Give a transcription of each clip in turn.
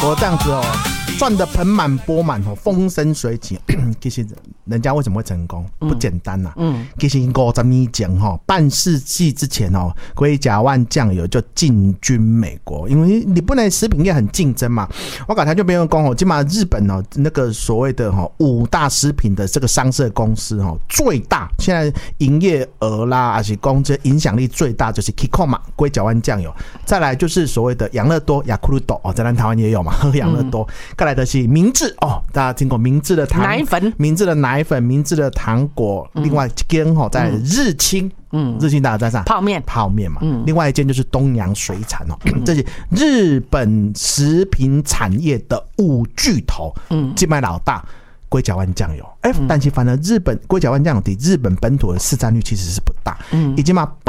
国这样子哦，赚得盆满钵满哦，风生水起。其实人家为什么会成功？不简单呐。其实50年前哈，半世纪之前哦，龟甲万酱油就进军美国，因为日本的食品业很竞争嘛。我刚才就没有讲哦，起码日本哦那个所谓的5大食品的这个商社公司哦，最大现在营业额啦，还是公司影响力最大就是 Kiko 嘛，龟甲万酱油。再来就是所谓的养乐多、雅库鲁多哦，在咱台湾也有嘛，喝养乐多。再来的是明治哦，大家听过明治的奶粉、明治的奶粉、明治的糖果。另外一间在日清。日清大家在上泡面嘛，另外一间就是东洋水产哦，这是日本食品产业的5巨头，金麦老大龟甲湾酱油，但是反正日本龟甲湾酱油的日本本土的市占率其实是不大，已经嘛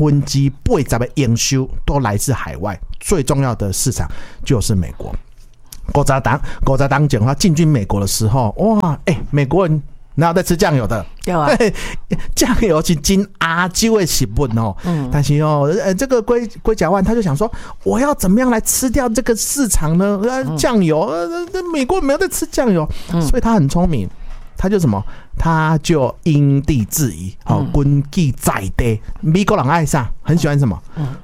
80%的营收都来自海外，最重要的市场就是美国。国民党讲他进军美国的时候，哇，美国人。哪有在吃酱油的？有啊，酱油是真亚洲的食物哦。但是这个龟甲万他就想说，我要怎么样来吃掉这个市场呢？酱油，美国没有在吃酱油，所以他很聪明，他就什么？他就因地制宜，根据在地。美国人爱上，很喜欢什么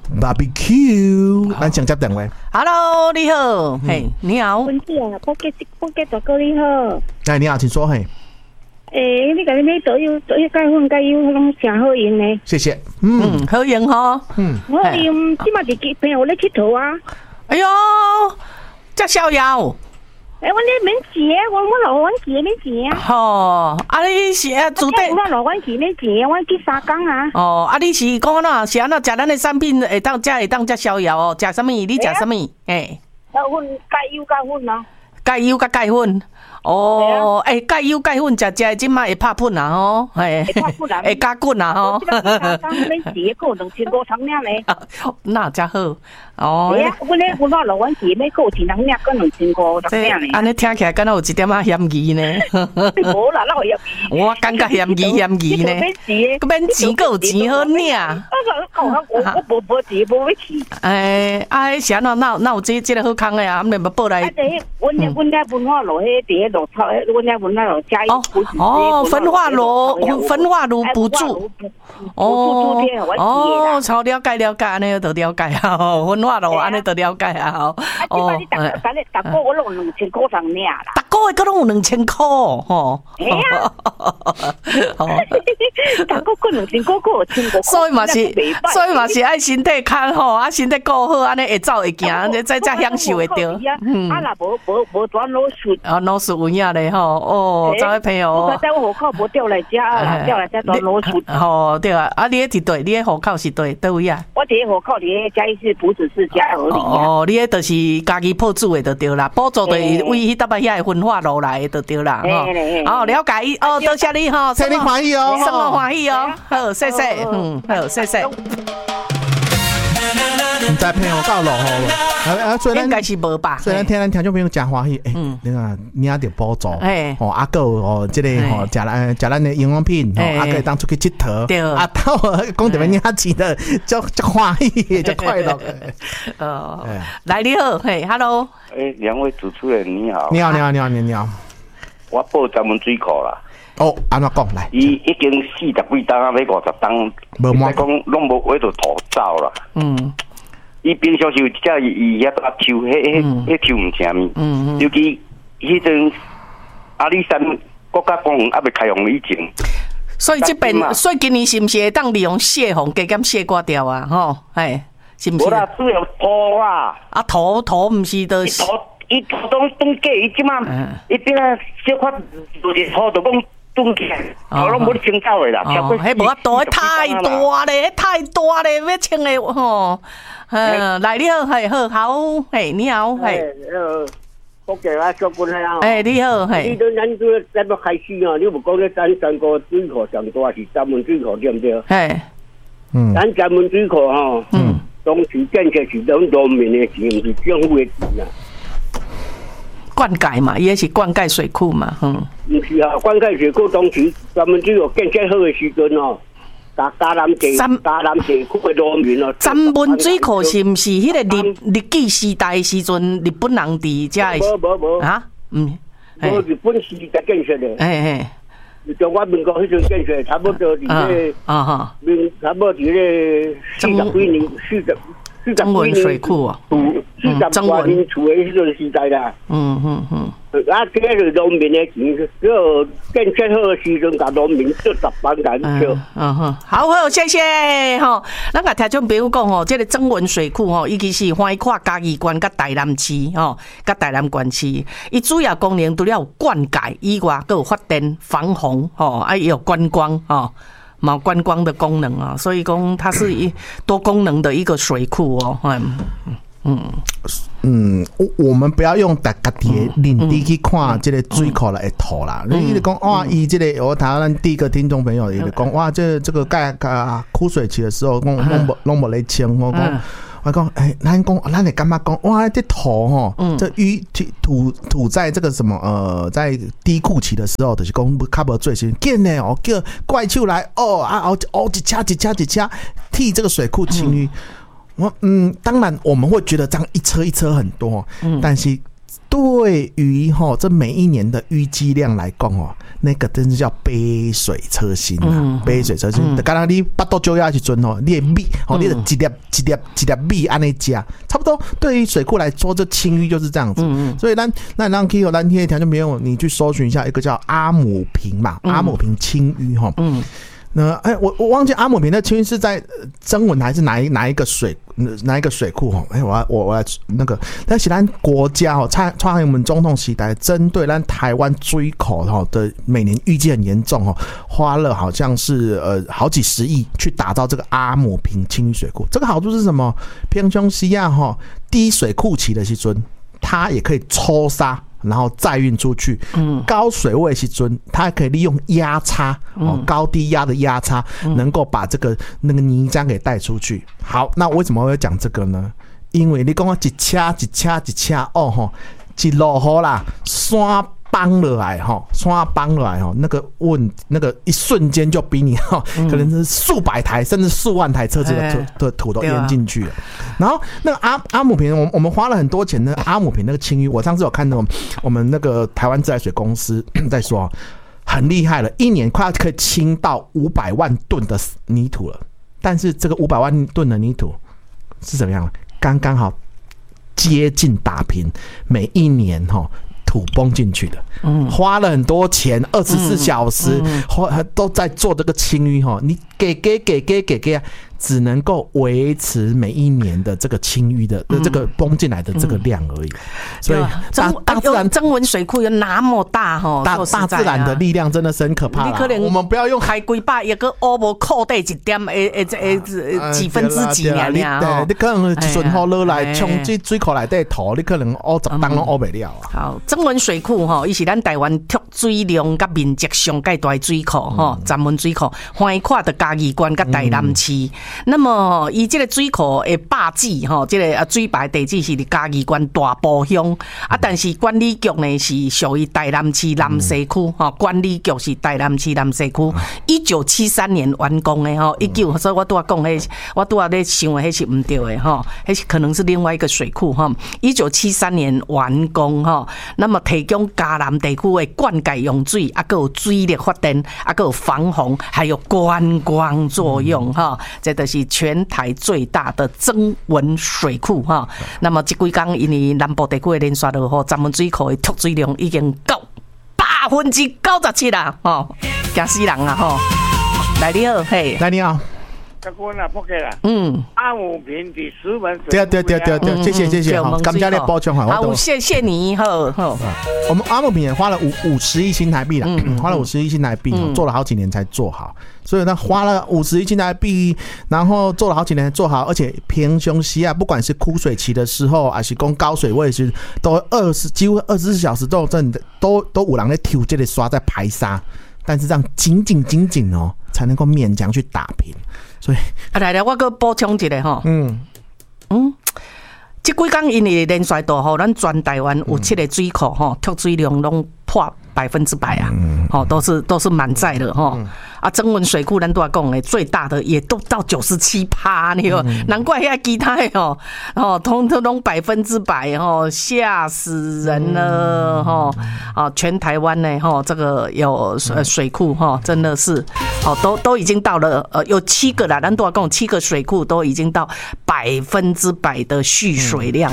？barbecue。咱想接电话。 Hello， 你好，嘿，你好。 文姐啊，波吉大哥你好。 你好，请说，嘿。 你甲你买导游介绍拢诚好用呢。 谢谢。 好用吼。 我用即马是朋友咧佚佗啊。 哎呦，遮逍遥。 我咧免钱，我老阮钱免钱啊。 吼，你是住底？ 我老阮钱免钱，我去3工啊。 你是讲哪？是安怎食咱的产品会当遮逍遥哦？食什么？你食什么？ 粉芥油加粉啊。 芥油加芥粉。芥油芥粉食即摆会拍喷啊吼，会加滚啊吼。 你自个2500汤尔咧， 那真好哦。我老阮自买个10000尔，个2500汤尔咧。 安尼听起来敢若有一点仔嫌疑呢？ 无啦，哪有嫌疑？ 我感觉嫌疑呢。个免钱，个有钱好领。 我无钱，无要钱。 是安怎？哪有这个好康的啊？免报来。 阮咧文化路迄第一路草，阮咧文化路加油补助。 分化炉补助。超了解，安尼就了解啊。分化炉安尼就了解啊。 你逐个我拢2000块上领啦。 逐个月个拢有2000块吼。 哎呀，逐个月2000块个1000块。 所以嘛是爱身体康吼，身体顾好，安尼会走会行，再享受会着。 若无转老鼠。 老鼠有影咧吼，这位朋友。 我在户口无调来遮转老鼠。 对啊，你迄伫对，你迄户口是对，倒位啊？ 我伫户口伫嘉义市埔子市嘉禾里。 你迄就是家己补助的就对啦，补助就是为迄搭遐的分化路来的就对啦。了解多谢你吼， 生日欢喜哦， 生日欢喜哦，好，谢谢，好，谢谢。 唔知朋友到落吼，所以应该是无吧？ 所以咱听咱听众朋友真欢喜，你看领着补助，啊个这个食咱的营养品，啊个当出去佚佗， 对， 啊到讲特别领钱的，就欢喜，就快乐。 来你好，Hello， 两位主持人你好， 你好， 我报专门水库啦。 安怎讲来？ 伊已经40几档啊，要50档，无讲拢无为着土走啦。伊平常时有只伊遐搭抽，迄抽唔成面。尤其迄阵阿里山国家公园还未开放以前， 所以这边，所以今年是不是会当利用泄洪加减卸挂掉啊？吼，是不是？ 无啦，主要土啊。 土唔是的。 伊土拢冻结，伊即马伊变啊小可就是土就讲。冻起来，我拢无清走的啦。 迄无法度，太大咧，要清的吼。来你好，好，你好， 国家啊，小军啊。 你好， 你都咱都咱要开始哦，你无讲咧，咱三个水库上大是专门水库对不对？咱专门水库吼，当时建设是咱农民的钱，毋是政府的钱啊。 灌溉嘛，也是灌溉水库嘛， 不是啊，灌溉水库当时专门只有建设好的时阵哦， 嘉南地区的农民哦。 詹文水库是毋是迄个日据时代时阵日本人伫遮的？ 无啊， 无日本时代建设的。中华民国迄阵建设，差不多伫个差不多伫个40几年曾文水库啊 ，40多年厝的迄阵时代啦。啊，这个农民的钱，只有建设好的时阵，甲农民做10班干少。 好，谢谢吼。咱甲听众朋友讲吼，这个曾文水库吼，伊其是环跨嘉义县甲台南市吼，甲台南县市。伊主要功能除了有灌溉以外，还有发电、防洪吼，也有观光吼。冇观光的功能啊，所以讲它是多功能的一个水库哦。 我们不要用大家的领地去看这个水库来图啦。你讲哇，伊这个我台湾第一个听众朋友也讲哇，这个盖枯水期的时候，拢无来清，我讲咱会感觉讲哇，这土吼，这土在这个什么在低库期的时候，就是讲较无最新，见呢叫怪手来一掐替这个水库清淤。当然我们会觉得这样一车很多，但是对于这每一年的淤积量来讲那个真是叫杯水车薪啊！杯水车薪，刚刚你巴肚酒压时阵你的米你的一粒米安尼吃，差不多。对于水库来说，这清淤就是这样子。所以咱让 Kiko 咱听条件朋友，你去搜寻一下一个叫阿姆坪嘛，阿姆坪清淤那我忘记阿姆坪的清淤是在曾文还是哪一个水库我来那个，但是咱国家蔡英文总统时代针对咱台湾水库的每年淤积很严重花了好像是好几十亿去打造这个阿姆坪清淤水库。这个好处是什么？平常时低水库期的时阵，它也可以抽沙。然后再运出去，高水位时阵，它可以利用压差，高低压的压差，能够把那个泥浆给带出去。好，那为什么会讲这个呢？因为你讲一掐一落雨啦，山崩落来那个一瞬间就比你可能是数百台甚至数万台车子的土都淹进去了。然后那个阿姆坪，我们花了很多钱的阿姆坪那个清淤，我上次有看到我们那个台湾自来水公司在说，很厉害了，一年快要可以清到500万吨的泥土了。但是这个500万吨的泥土是怎么样？刚刚好接近打平每一年土崩进去的，花了很多钱，24小时都在做这个清淤你给只能够维持每一年的这个清淤的这个崩进来的这个量而已。所以大自然曾文水库有那么大大自然的力量真的是很可怕啦。我们不要用开几百一个乌无扣底一点几分之几尔。 你可能顺雨落来冲这水库内底土，你可能10担拢乌不了啊。 好，曾文水库伊是咱台湾蓄水量甲面积上介大的水库詹文水库，横跨的嘉义县甲台南市。那么伊这个水库的霸址这个水排地址是伫嘉义县大埔乡但是管理局呢是属于台南市南西区管理局是台南市南西区，1973年完工的所以我拄仔讲我拄仔咧想的迄是唔对的迄是可能是另外一个水库1973年完工那么提供嘉南地区的灌溉用水，还有水力发电，还有防洪，还有观光作用这就是全台最大的曾文水库那么这几天因为南部地区的连续落雨，曾文水库的蓄水量已经到97%啦惊死人啊来你好，嘿， 来你好。 阿姆坪的石门水对，谢谢，好，感谢你补充好，谢谢你，好。 我们阿姆坪也花了50亿新台币了，花了50亿新台币，做了好几年才做好，所以他花了50亿新台币，然后做了好几年才做好，而且平常时不管是枯水期的时候，还是讲高水位时，都几乎24小时都有人在抽这个刷在排沙，但是这样紧才能够勉强去打平。所以来，我再补充一个这几天因为连续大雨，咱全台湾有7个水库蓄水量拢破100%啊，都是满载的哈。啊，曾文水库咱都要讲诶，最大的也都到97%，你说难怪遐其他哦，通通都100%哦，吓死人了哈！全台湾呢这个有水库真的是都已经到了有7个啦，咱都要讲7个水库都已经到100%的蓄水量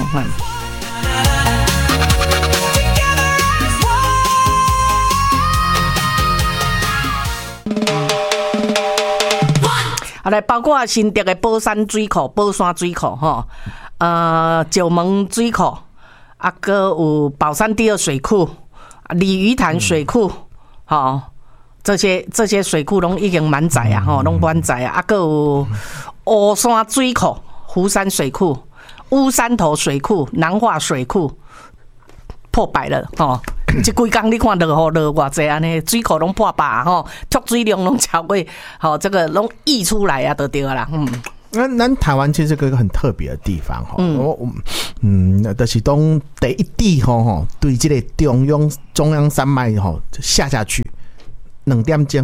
好来，包括新竹的宝山水库、宝山水库九门水库，还有宝山第二水库、鲤鱼潭水库，这些水库拢已经满载啊，拢满载啊，还有乌山水库、湖山水库、乌山头水库、南化水库破100了这几天你看落雨落偌济安尼，水库拢破100蓄水量拢超过这个拢溢出来啊，就对啦。 咱台湾其实有一个很特别的地方就是当第一滴对这个中央山脉下去2点钟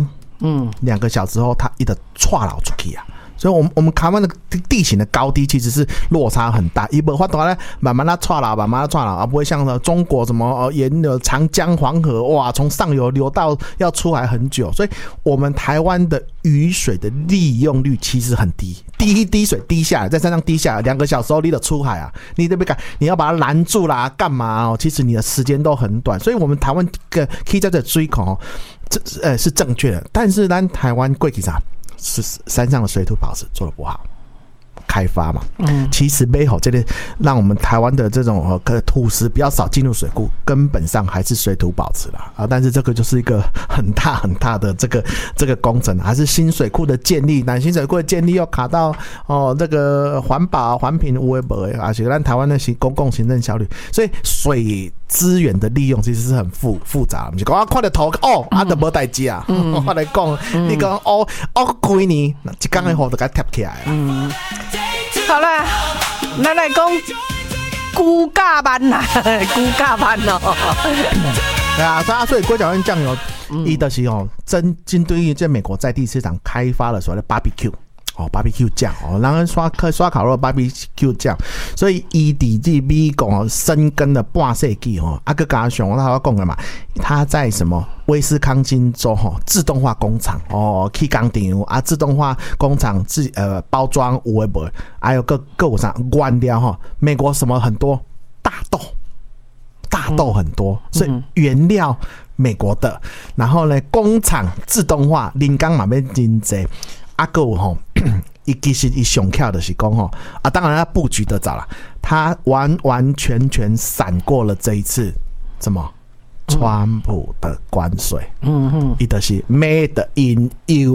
，2个小时后它一直窜流出去啊。所以我们台湾的地形的高低其实是落差很大，伊无法度咧慢慢的窜流，不会像中国什么沿着长江黄河哇，从上游流到要出来很久，所以我们台湾的雨水的利用率其实很低，第一滴水滴下来，在山上滴下来2个小时后你就出海啊，你对不对？你要把它拦住啦，干嘛其实你的时间都很短，所以我们台湾可以在这水口是正确的，但是咱台湾过去啥？是山上的水土保持做得不好，开发嘛，其实背后这个让我们台湾的这种土石比较少进入水库，根本上还是水土保持啦但是这个就是一个很大的这个工程，还是新水库的建立，新水库的建立要卡到这个环保环评有的没的，而且让台湾的公共行政效率，所以水资源的利用其实是很复杂，不是讲看到头就没代志啊。我来讲，你讲几年，一天的雨就给它贴起来啊。 好啦，咱来讲龟甲鳗啦，龟甲鳗对啊，所以龟甲湾酱油，伊就是针对于在美国在地市场开发了所谓的 barbecue。barbecue 酱然后刷烤肉 barbecue 酱，所以伊伫这美国深耕了半世纪加上他要讲的嘛，他在什么威斯康星州自动化工厂去工厂自动化工厂包装有的没，还有各有啥原料美国什么很多大豆很多，所以原料美国的，然后呢工厂自动化，人工嘛要真济。还有其实他上巧的是讲当然他布局得早了，他完全闪过了这一次什么川普的关税，他就是 Made in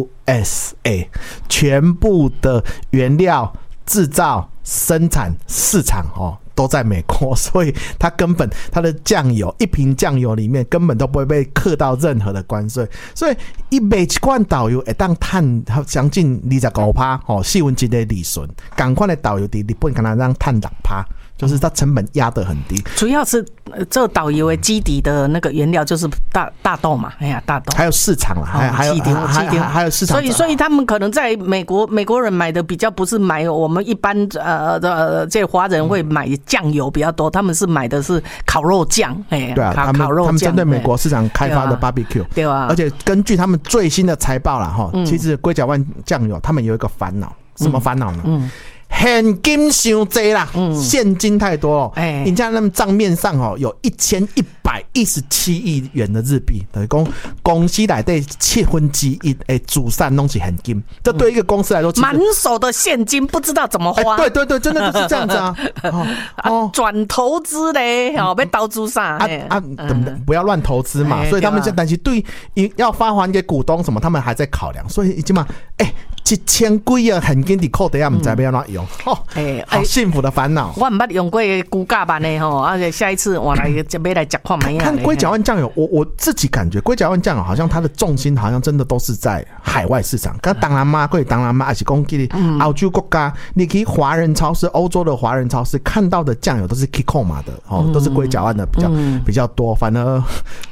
USA， 全部的原料制造、生产、市场都在美国，所以它的酱油一瓶酱油里面根本都不会被课到任何的关税，所以一卖一罐豆油会当赚将近25%细温级的利润，同款的豆油在日本可能让赚6%。就是它成本压得很低， 主要是这导游的基底的那个原料就是大豆嘛，大豆， 还有市场啦，还有市场， 所以他们可能在美国人买的比较不是买我们一般这华人会买酱油比较多，他们是买的是烤肉酱， 对啊，他们针对美国市场开发的 barbecue， 对啊， 而且根据他们最新的财报啦其实龟甲湾酱油他们有一个烦恼，什么烦恼呢？现金太多啦，现金太多了。人家他们账面上有1117亿元的日币，等于公司内底1/7的主产都是现金。这对一个公司来说， 满手的现金不知道怎么花。 对，真的就是这样子啊。 转投资嘞，要投资啥？ 不要乱投资嘛。所以他们但是对要发还给股东什么，他们还在考量。所以已经嘛，1000几亿现金在口袋，不知道要哪用。好幸福的烦恼。 我没用过龟甲鳗的而且下一次我来要来吃看看。 看龟甲湾酱油，我自己感觉龟甲湾酱油好像它的重心好像真的都是在海外市场。跟当然嘛，还是讲去澳洲国家，你去华人超市、欧洲的华人超市看到的酱油都是 Kikoma 的都是龟甲湾的比较多。反而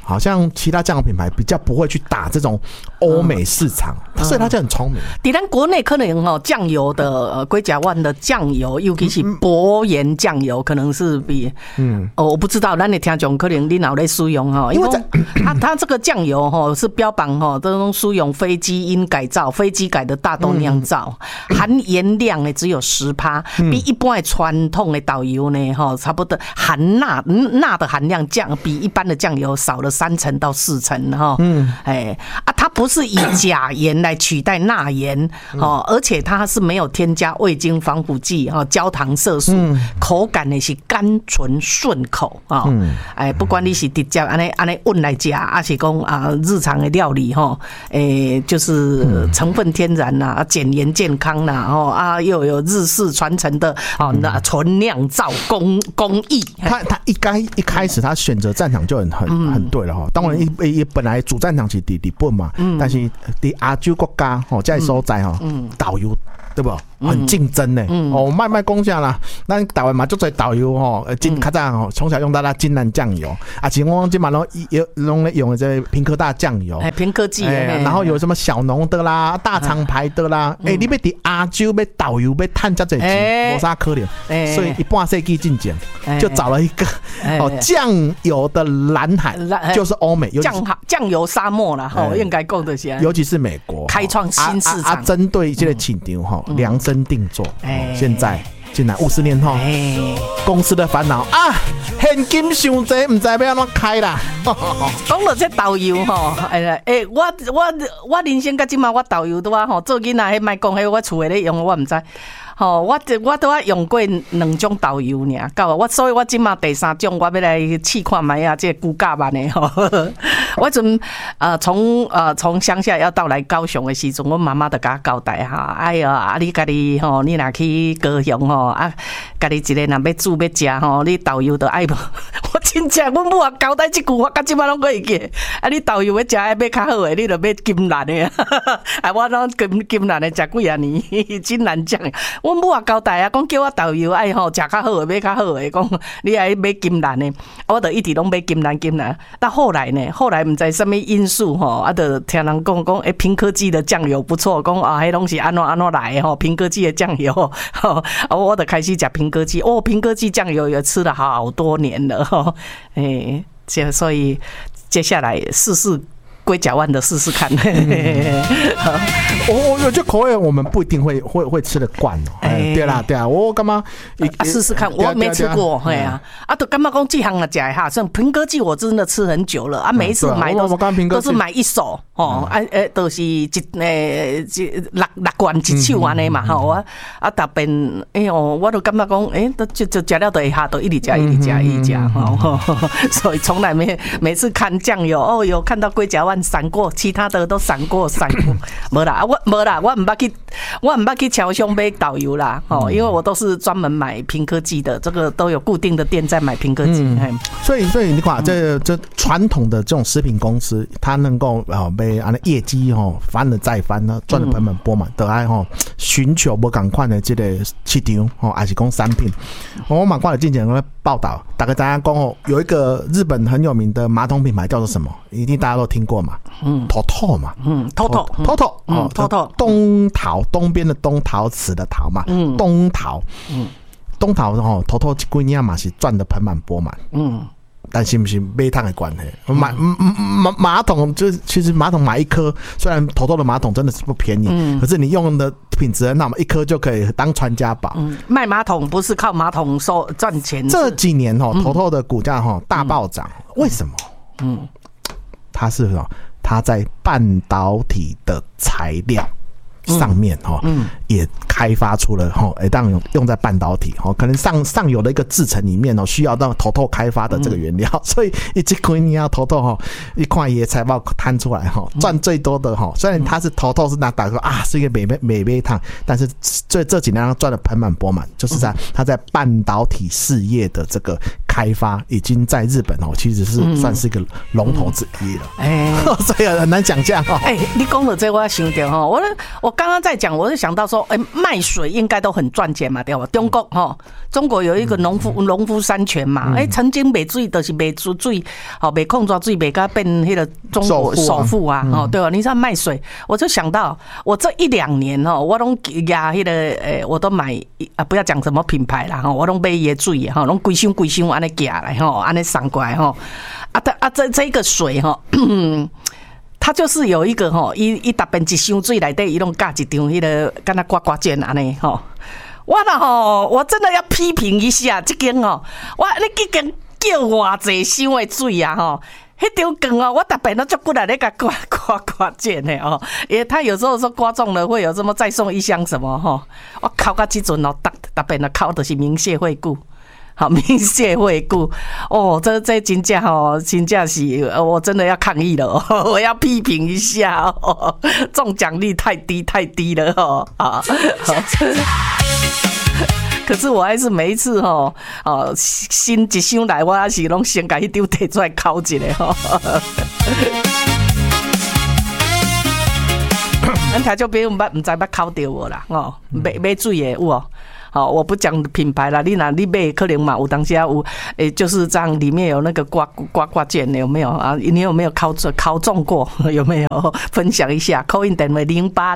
好像其他酱油品牌比较不会去打这种欧美市场，所以他就很聪明。 在咱国内可能酱油的龟甲湾的酱油，尤其是薄盐酱油，可能是比我不知道，咱的听众可能你脑在使用因为它这个酱油是标榜都用使用非基因改造、非基改的大豆酿造，含盐量呢只有10%，比一般的传统的导游呢差不多含钠的含量比一般的酱油少了3%到4%它不是以钾盐来取代钠盐而且它是没有添加味精、防腐剂焦糖、色素，口感呢是甘醇顺口不管你是直接安尼温来吃，还是讲日常的料理就是成分天然啦，减盐健康啦又有日式传承的那纯酿造工艺。 他一开始他选择战场就很对了当然也本来主战场是在日本嘛，但是在亚洲国家这些所在导游对不？很竞争呢。卖讲啥啦？咱台湾嘛，就做导游较早从小用到金兰酱油，其实我今嘛拢咧用的这屏科大酱油， 屏科技然后有什么小农的啦、大厂牌的啦，你要伫亚洲要导游要赚这侪钱，无啥可能，所以一半世纪进前就找了一个酱油的蓝海，就是欧美酱油沙漠啦，应该讲的是， 尤其是美国开创新市场， 针对这个市场量身定做。现在竟然50年后，公司的烦恼现金伤济，唔知要安怎开啦。 讲到这导游我人生到今嘛，我导游都做囡仔，迄莫讲迄我厝的咧用，我唔知。我都用过2种导游尔，所以我今嘛第3种，我要来试看卖这骨架版的我阵从乡下要到来高雄的时阵，我妈妈就甲我交代哎呀，你家己你若去高雄家己一个若要煮要食你导游就爱无。我真正阮母也交代这句，我到今嘛拢会记。你导游要食要较好的，你就要金兰的。我拢金兰的食几啊年，真难讲。阮母也交代讲叫我导游爱食较好的，买较好的，讲你爱买金兰的，我就一直拢买金兰。但后来唔知什么因素就听人讲屏科技的酱油不错，讲迄拢是安怎来的屏科技的酱油我就开始食屏科技屏科技酱油也吃了好多年了所以接下来试龟甲湾的试看。 我觉得口味我们不一定会吃得惯对啦，我干嘛试试看？我没吃过，都干嘛讲这行了假哈？像屏科技我真的吃很久了每一次买都是买一手都是6罐1手安尼嘛我特别我都干嘛讲都就食了就会下都一直吃所以从来每次看酱油有看到龟甲湾闪过，其他的都闪过，没啦，我唔捌去超商买导游啦，因为我都是专门买屏科技的，这个都有固定的店在买屏科技。 所以你看，这传统的这种食品公司，它能够被业绩翻了再翻呢，赚得盆满钵满，都爱寻求不同款的这个市场还是讲产品。我蛮看了之前的报道，大概大家讲有一个日本很有名的马桶品牌叫做什么？一定大家都听过嘛，TOTO 嘛，TOTO，东边的东陶瓷的陶嘛，东陶，TOTO 几年嘛是赚得盆满钵满，但是不是买汤的关系？马桶就是其实马桶买一颗，虽然TOTO的马桶真的是不便宜，可是你用的品质很好，一颗就可以当传家宝。 卖马桶不是靠马桶赚钱。 这几年TOTO的股价大暴涨，为什么？它在半导体的材料上面也开发出了当用在半导体可能上游的一个制程里面需要到TOTO开发的这个原料，所以这几年TOTO一看也财报摊出来赚最多的虽然它是TOTO是拿打说是一个美杯烫，但是这几年赚的盆满钵满，就是它在半导体事业的这个开发已经在日本其实是算是一个龙头之一了。所以很难想象你讲到这我想到我刚刚在讲，我是想到说卖水应该都很赚钱嘛，对吧？中国有一个农夫山泉嘛，曾经卖水就是卖水卖控制水卖到变那个中国首富啊，对吧？你知道卖水，我就想到我这1-2年我都压那个我都买不要讲什么品牌啦我都买椰水拢规箱安尼寄来安尼送过来这个水它就是有一个伊特别一箱水内底伊拢加一张迄个敢若刮刮卷安尼我真的要批评一下这间你这间叫偌济箱的水啊迄张光我特别都足骨来咧甲刮卷的因为他有时候说刮中了会有什么再送一箱什么我考到这阵特别的考的是明谢惠顾。好，明谢惠顾这真正真正是我真的要抗议了我要批评一下中奖率太低了可是我还是每一次新一箱来，我还是拢先把迄张摕出来考一下咱听众朋友唔知捌考到无啦买水的有我不讲品牌啦，你买可能嘛有当时有就是这样，里面有那个刮卷有没有啊？你有没有考中过？有没有分享一下 ？call in 电话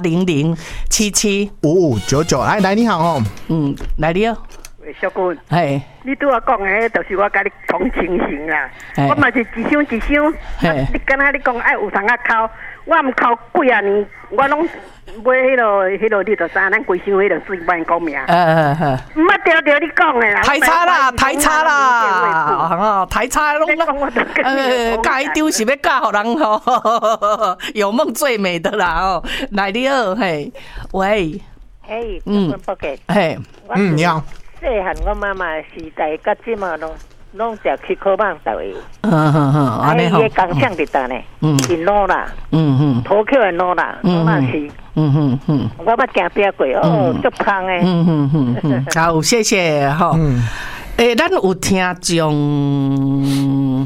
0800775599，来你好来你好。 小君，你对我讲的，就是我跟你同情心啦。我嘛是一箱，你刚才你讲爱有通啊考，我唔考几啊年，我拢买迄个，你就知咱规箱迄个水帮你讲名。唔啊对你讲的啦。 台差啦，台差拢加一张是要教互人有梦最美的啦来你好喂， 报给你好。 细汉我妈妈时代甲即嘛拢食去烤棒豆的， 安尼伊个工厂伫倒呢，因老啦，土口的老啦，那是，我捌行边过足香的， 好，谢谢咱有听众。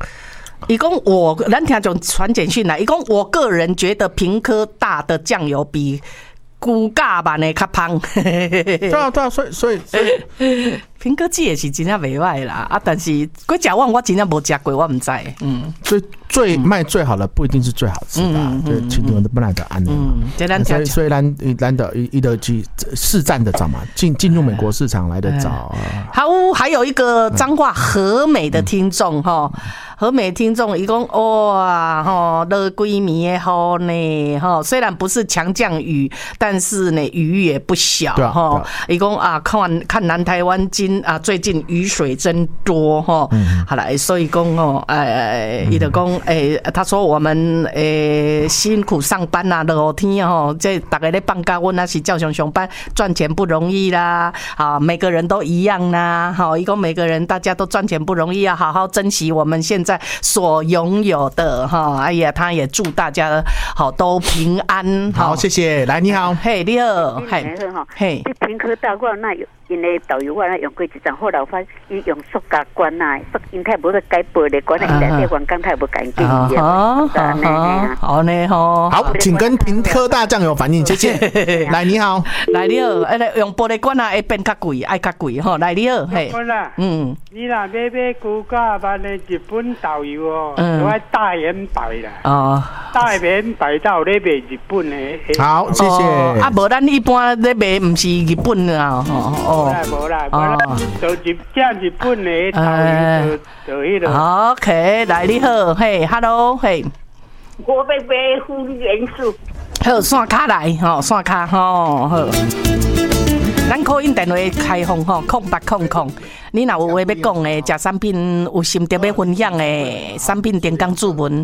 咱听众传简讯来，伊讲我个人觉得屏科大的酱油比牛甲版的较香。 对啊，所以苹果子也是真正袂歹啦但是龟甲旺我真正无食过，我唔知。 所以最卖最好的不一定是最好吃的对，其实本来就安所以咱的一的去市占的早嘛，进入美国市场来的早。 好，还有一个彰化和美的听众和美听众伊讲哇落几暝的雨呢虽然不是强降雨，但是呢雨也不小伊讲看南台湾最近雨水真多好了，所以讲伊就讲他说我们辛苦上班啦，落天这大家咧放假，阮那是照常上班，赚钱不容易啦每个人都一样啦伊讲每个人大家都赚钱不容易，要好好珍惜我们现在所拥有的哎呀，他也祝大家都平安。 好，谢谢。来，你好， 你好， 你屏科大我那有因的导游我那用过一张，后来发伊用塑胶管因太无个改玻璃管因内底员工太无干净好呢好，请跟屏科大酱油反映，谢谢。来，你好， 来你好，用玻璃管会变较贵，爱较贵来你好， 你若买牛甲版的日本导游就爱大圆白啦大圆白到咧卖日本的。 好，谢谢。 无咱一般咧卖唔是日本的无啦，就日本的导游就迄个。 OK， 来你好，Hello， 我要买护元素。 好，线卡来线卡好。咱call in电话开放0800，你若有话要讲的，食产品有心得要分享的，产品点讲注文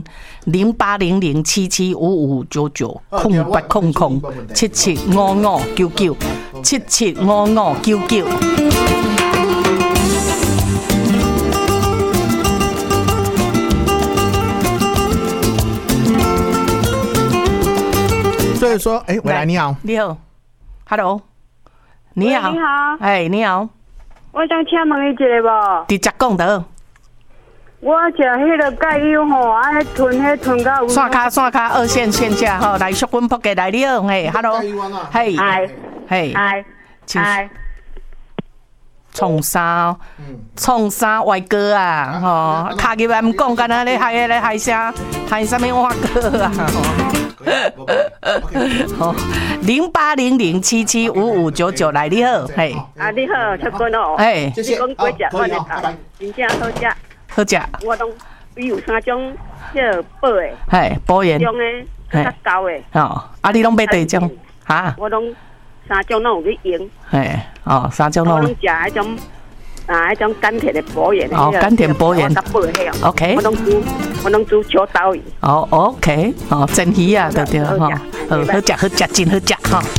0800775599，775599，775599。 所以说，喂，你好， 你好 ，Hello， 你好， 你好， 你好。 我想请问一下无？ 直接讲得。 我食迄个钙油吼，爱吞到有。 线卡二线线价吼，来淑君仆给来了，嘿 ，hello， 嘿， 嗨， 创啥外歌啊，吼，卡入来唔讲，干那咧害啥物外歌啊？好，0800775599来你好，嘿。 啊，你好，淑君哦。 嘿。 你讲过食饭的啊，真正好食。 好食。 我拢有3种迄补的。 嘿，补盐。 种的，较高的。 哦，啊，你拢买第种？哈？ 我拢3种拢有去用。 嘿，哦，3种拢。 我拢食迄种。迄种甘甜的补盐， 甘甜补盐，OK， 我拢煮秋刀鱼， OK，蒸鱼啊，对，好，好食，真好食哈。